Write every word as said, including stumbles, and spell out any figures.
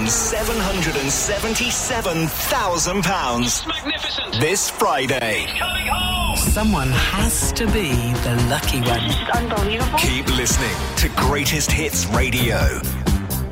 win seven hundred seventy-seven thousand pounds. Magnificent. This Friday. He's coming home. Someone has to be the lucky one. It's unbelievable. Keep listening to Greatest Hits Radio.